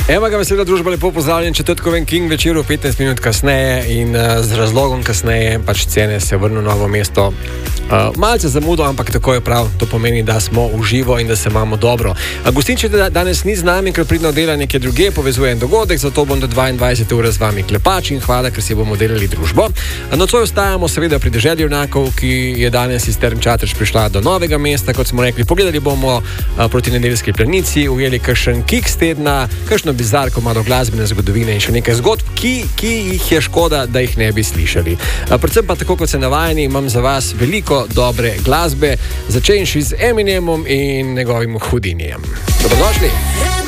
Evo ga, vesela družba, lepo pozdravljen, četrtkoven King večeru, 15 minut kasneje in z razlogom kasneje, pač cene se vrnu v Novo mesto. Malce zamudo, ampak tako je prav, to pomeni, da smo v živo in da se imamo dobro. Gostinče danes ni z nami, ker pridno dela nekje druge, povezuje en dogodek, zato bom do 22 ure z vami klepač in hvala, ker si bomo delali družbo. Nocoj ostajamo seveda pri deželi junakov, ki je danes iz Term Čatež prišla do Novega mesta, kot smo rekli, pogledali bomo proti nedeljski planici, ujeli kakšen kiks tedna, kakšno bizarko malo glasbene zgodovine in še nekaj zgodb, ki jih je škoda, da jih ne bi slišali. Predvsem pa tako, kot se navajeni, imam za vas veliko dobre glasbe, začenši z Eminemom in njegovim Houdinijem. Dobrodošli!